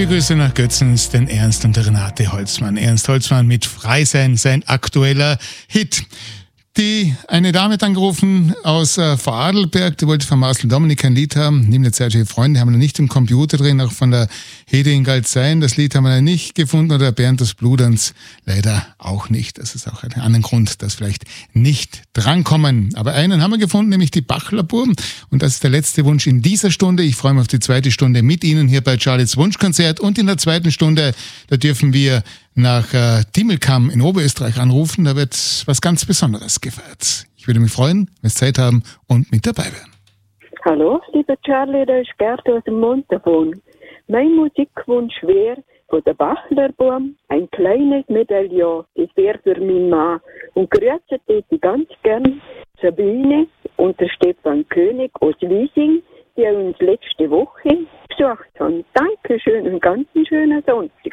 Liebe Grüße nach Götzens, den Ernst und Renate Holzmann. Ernst Holzmann mit Frei sein, sein aktueller Hit. Eine Dame hat angerufen aus Vorarlberg, die wollte von Marcel Dominik ein Lied haben. Neben der Zeit, Freunde haben wir noch nicht im Computer drin, auch von der Hede in Galtsein. Das Lied haben wir noch nicht gefunden oder Bernd des Bluderns leider auch nicht. Das ist auch ein anderer Grund, dass vielleicht nicht drankommen. Aber einen haben wir gefunden, nämlich die Bachlerbuben. Und das ist der letzte Wunsch in dieser Stunde. Ich freue mich auf die zweite Stunde mit Ihnen hier bei Charlies Wunschkonzert. Und in der zweiten Stunde, da dürfen wir nach Dimmelkamm in Oberösterreich anrufen. Da wird was ganz Besonderes gefeiert. Ich würde mich freuen, wenn Sie Zeit haben und mit dabei wären. Hallo, lieber Charlie, da ist Gerd aus dem Montafon. Mein Musikwunsch wäre von der Bachlerbaum ein kleines Medaillon. Das wäre für meinen Mann. Und grüße ich ganz gern Sabine und der Stefan König aus Wiesing, die uns letzte Woche besucht haben. Dankeschön und ganz einen schönen Sonntag.